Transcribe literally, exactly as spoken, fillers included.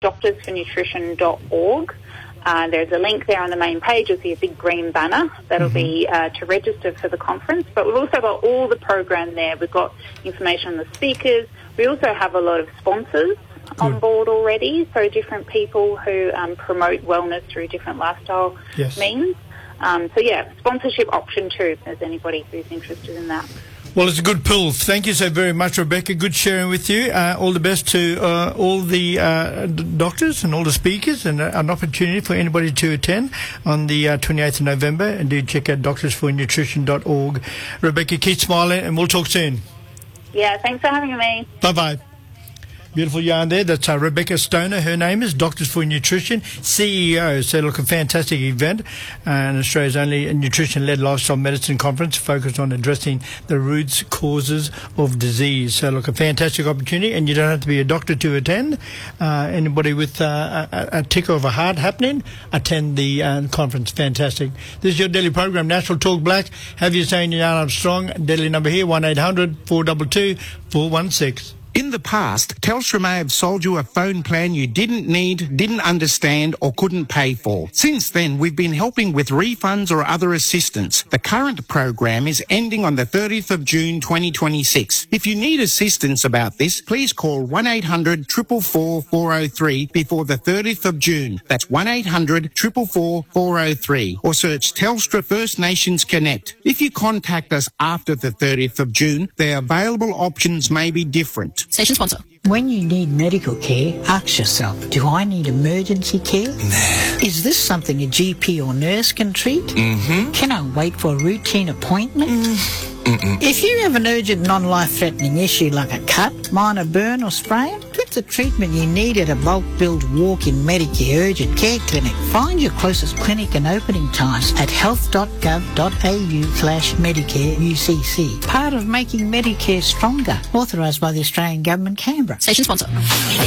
doctors for nutrition dot org. Uh, there's a link there on the main page. You'll see a big green banner. That'll mm-hmm. be uh, to register for the conference. But we've also got all the program there. We've got information on the speakers. We also have a lot of sponsors Good. on board already, so different people who um, promote wellness through different lifestyle yes. means. Um, so, yeah, sponsorship option too, if there's anybody who's interested in that. Well, it's a good pull. Thank you so very much, Rebecca. Good sharing with you. Uh, all the best to uh, all the uh, d- doctors and all the speakers, and uh, an opportunity for anybody to attend on the uh, twenty-eighth of November. And do check out doctors for nutrition dot org. Rebecca, keep smiling, and we'll talk soon. Yeah, thanks for having me. Bye-bye. Beautiful yarn there. That's uh, Rebecca Stoner. Her name is Doctors for Nutrition, C E O. So, look, a fantastic event. Uh, and Australia's only nutrition-led lifestyle medicine conference focused on addressing the roots causes of disease. So, look, a fantastic opportunity. And you don't have to be a doctor to attend. Uh, anybody with uh, a, a tick of a heart happening, attend the uh, conference. Fantastic. This is your daily program, National Talk Black. Have you saying your yarn up strong. Daily number here, one eight hundred four two two four one six. In the past, Telstra may have sold you a phone plan you didn't need, didn't understand or couldn't pay for. Since then, we've been helping with refunds or other assistance. The current program is ending on the thirtieth of June twenty twenty-six. If you need assistance about this, please call one eight hundred four four four four oh three before the thirtieth of June. That's one eight hundred four four four four oh three, or search Telstra First Nations Connect. If you contact us after the thirtieth of June, the available options may be different. Station sponsor. When you need medical care, ask yourself, do I need emergency care? Nah. Is this something a G P or nurse can treat? Mm-hmm. Can I wait for a routine appointment? Mm. Mm-mm. If you have an urgent non-life-threatening issue like a cut, minor burn or sprain, get the treatment you need at a bulk-billed walk-in Medicare urgent care clinic. Find your closest clinic and opening times at health dot gov dot a u slash Medicare U C C. Part of making Medicare stronger. Authorised by the Australian Government, Canberra. Station sponsor.